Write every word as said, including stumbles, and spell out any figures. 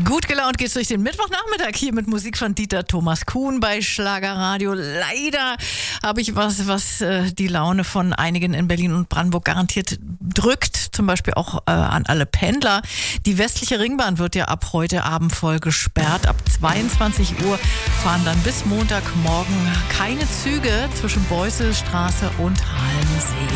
Gut gelaunt geht's durch den Mittwochnachmittag hier mit Musik von Dieter Thomas Kuhn bei Schlagerradio. Leider habe ich was, was äh, die Laune von einigen in Berlin und Brandenburg garantiert drückt. Zum Beispiel auch äh, an alle Pendler. Die westliche Ringbahn wird ja ab heute Abend voll gesperrt. Ab zweiundzwanzig Uhr fahren dann bis Montagmorgen keine Züge zwischen Beuselstraße und Halmsee.